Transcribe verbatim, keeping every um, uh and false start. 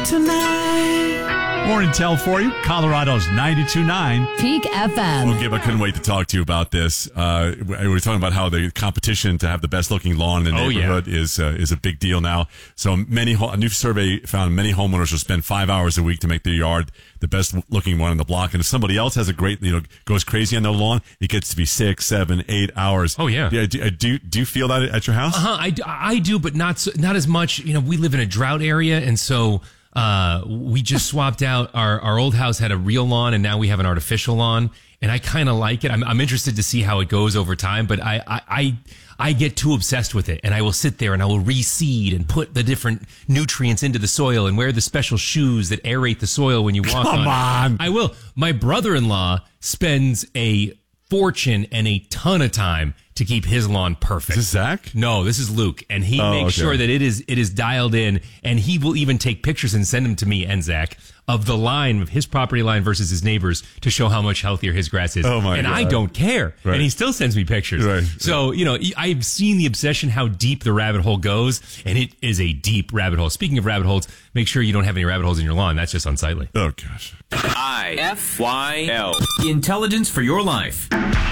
tonight. More intel for you. Colorado's ninety-two point nine. Peak F M. Well, Gib, I couldn't wait to talk to you about this. Uh, we were talking about how the competition to have the best looking lawn in the Oh, neighborhood yeah. is uh, is a big deal now. So many ho- a new survey found many homeowners will spend five hours a week to make their yard the best looking one on the block. And if somebody else has a great, you know, goes crazy on their lawn, it gets to be six, seven, eight hours. Oh, yeah. Yeah. Do, do, do you feel that at your house? Uh-huh, I, do- I do, but not so, not as much. You know, we live in a drought area, and so uh, we just swapped out. Our, our old house had a real lawn, and now we have an artificial lawn, and I kind of like it. I'm, I'm interested to see how it goes over time, but I, I, I, I get too obsessed with it, and I will sit there and I will reseed and put the different nutrients into the soil and wear the special shoes that aerate the soil when you walk on it. Come on. I will. My brother-in-law spends a fortune and a ton of time to keep his lawn perfect. Is this Zach? No, this is Luke, and he Oh, makes okay. sure that it is it is dialed in, and he will even take pictures and send them to me and Zach of the line of his property line versus his neighbor's to show how much healthier his grass is. Oh, my and I God. don't care, Right. and he still sends me pictures. Right. So you know, I've seen the obsession, how deep the rabbit hole goes, and it is a deep rabbit hole. Speaking of rabbit holes, make sure you don't have any rabbit holes in your lawn. That's just unsightly. Oh, gosh. I F Y L. Intelligence for your life.